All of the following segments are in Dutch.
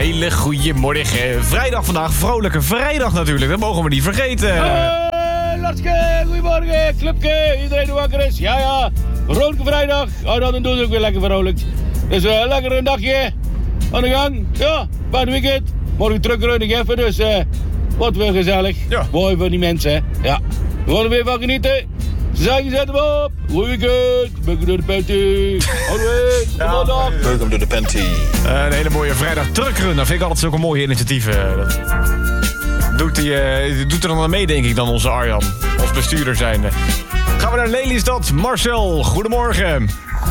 hele goede morgen. Vrijdag vandaag, vrolijke vrijdag natuurlijk. Dat mogen we niet vergeten. Latske, goedemorgen, clubke, iedereen die wakker is. Ja, vrolijke vrijdag. Oh, dan doen we ook weer lekker vrolijk. Dus lekker een dagje aan de gang. Ja, fijn weekend. Morgen terug ik even, dus wat weer gezellig. Ja. Mooi voor die mensen, hè. Ja, we gaan er weer van genieten. Ze zeggen, zet hem op. Goeie weekend. Beuken door de panty. Goedendag. Beuken door de panty. Een hele mooie vrijdag truckrun. Dat vind ik altijd zulke mooie initiatieven. Doet er dan aan mee, denk ik, dan onze Arjan. Als bestuurder zijnde. Gaan we naar Lelystad. Marcel, goedemorgen.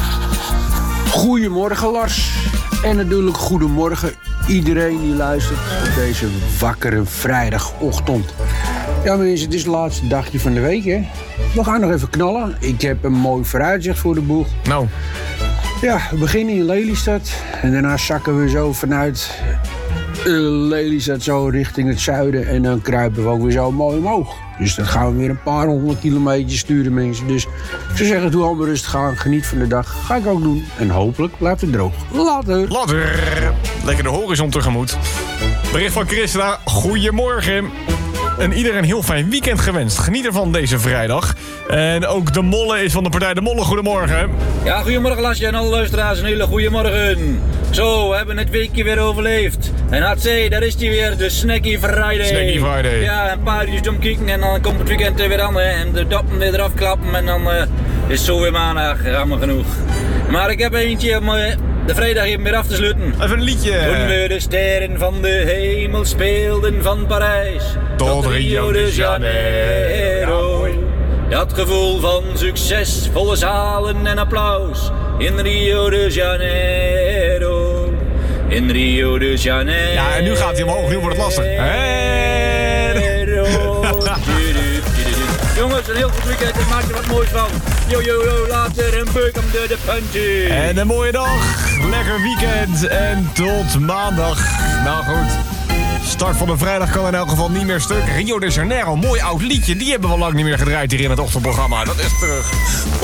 Goedemorgen, Lars. En natuurlijk goedemorgen iedereen die luistert op deze wakkere vrijdagochtend. Ja mensen, het is het laatste dagje van de week, hè. We gaan nog even knallen. Ik heb een mooi vooruitzicht voor de boeg. Nou. Ja, we beginnen in Lelystad. En daarna zakken we zo vanuit Lelystad zo richting het zuiden. En dan kruipen we ook weer zo mooi omhoog. Dus dan gaan we weer een paar 100 kilometer sturen, mensen. Dus ze zeggen, doe allemaal rustig aan. Geniet van de dag. Ga ik ook doen. En hopelijk blijft het droog. Later. Lekker de horizon tegemoet. Bericht van Christa. Goedemorgen. En iedereen een heel fijn weekend gewenst. Geniet ervan deze vrijdag. En ook de Molle is van de partij De Molle. Goedemorgen. Ja, goedemorgen Lasje en alle luisteraars. Een hele goede morgen. Zo, we hebben het weekje weer overleefd. En HC, daar is die weer, de Snacky Friday. Snacky Friday. Ja, een paar uurtjes omkijken en dan komt het weekend er weer aan. Hè. En de doppen weer eraf klappen en dan is zo weer maandag. Rammer genoeg. Maar ik heb eentje om de vrijdag even weer af te sluiten. Even een liedje. Toen we de sterren van de hemel speelden van Parijs tot Rio de Janeiro. Dat gevoel van succes, volle zalen en applaus in Rio de Janeiro. In Rio de Janeiro. Ja, en nu gaat hij omhoog, nu wordt het lastig. Jongens, een heel goed weekend, ik maak er wat moois van. Yo, later en beuk hem door de panty. En een mooie dag, lekker weekend en tot maandag. Nou goed, start van de vrijdag kan in elk geval niet meer stuk. Rio de Janeiro, mooi oud liedje, die hebben we lang niet meer gedraaid hier in het ochtendprogramma. Dat is terug.